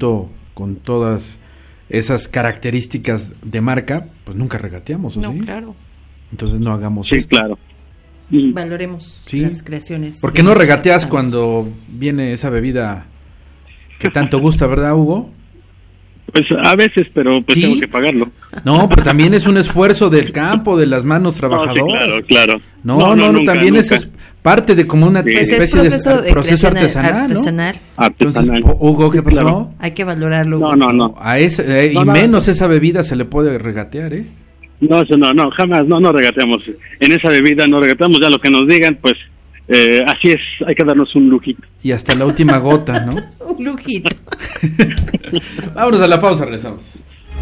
producto con todas esas características de marca, pues nunca regateamos, ¿o no, sí? Claro. Entonces no hagamos Sí, esto. claro. Valoremos Sí. las creaciones. ¿Por qué no regateas cuando viene esa bebida que tanto gusta, verdad, Hugo? Pues a veces, pero pues ¿Sí? tengo que pagarlo. No, pero también es un esfuerzo del campo, de las manos trabajadoras. No, sí, claro. No, nunca, también nunca. es parte de como una Sí. Pues especie es proceso de proceso creación artesanal, ¿no? artesanal. Entonces, Artesanal. Hugo, ¿qué pasó? Claro. Hay que valorarlo. No. A ese, y No, menos esa bebida se le puede regatear, ¿eh? No, eso no, jamás, no regateamos. En esa bebida no regateamos, ya lo que nos digan, pues así es, hay que darnos un lujito. Y hasta la última gota, ¿no? Un lujito. Vámonos a la pausa, regresamos.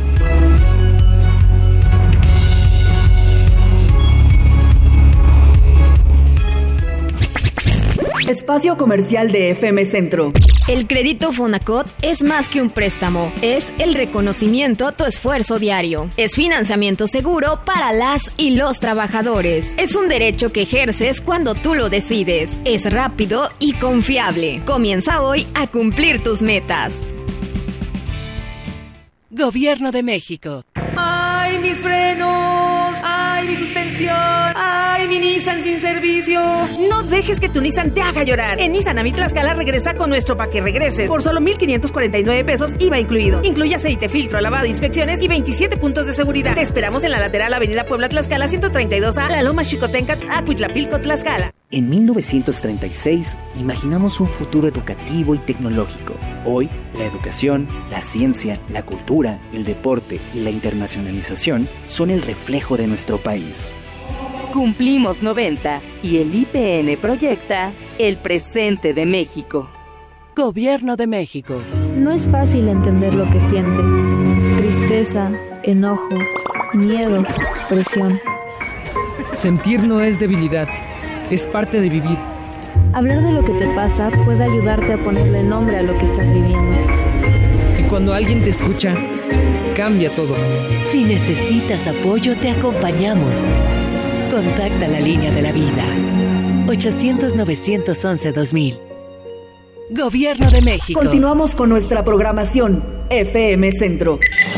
Espacio comercial de FM Centro. El crédito Fonacot es más que un préstamo, es el reconocimiento a tu esfuerzo diario. Es financiamiento seguro para las y los trabajadores. Es un derecho que ejerces cuando tú lo decides. Es rápido y confiable. Comienza hoy a cumplir tus metas. Gobierno de México. ¡Ay, mis frenos! ¡Ay, mi suspensión! ¡Ay, mi Nissan sin servicio! No dejes que tu Nissan te haga llorar. En Nissan Amit Tlaxcala regresa con nuestro pa' que regreses por solo 1,549 pesos, IVA incluido. Incluye aceite, filtro, lavado, inspecciones y 27 puntos de seguridad. Te esperamos en la lateral Avenida Puebla Tlaxcala 132A, La Loma Xicotenca, Acuitlapilco, Tlaxcala. En 1936 imaginamos un futuro educativo y tecnológico. Hoy, la educación, la ciencia, la cultura, el deporte y la internacionalización son el reflejo de nuestro país. Cumplimos 90 y el IPN proyecta el presente de México. Gobierno de México. No es fácil entender lo que sientes. Tristeza, enojo, miedo, presión. Sentir no es debilidad, es parte de vivir. Hablar de lo que te pasa puede ayudarte a ponerle nombre a lo que estás viviendo. Y cuando alguien te escucha, cambia todo. Si necesitas apoyo, te acompañamos. Contacta la línea de la vida. 800-911-2000. Gobierno de México. Continuamos con nuestra programación FM Centro.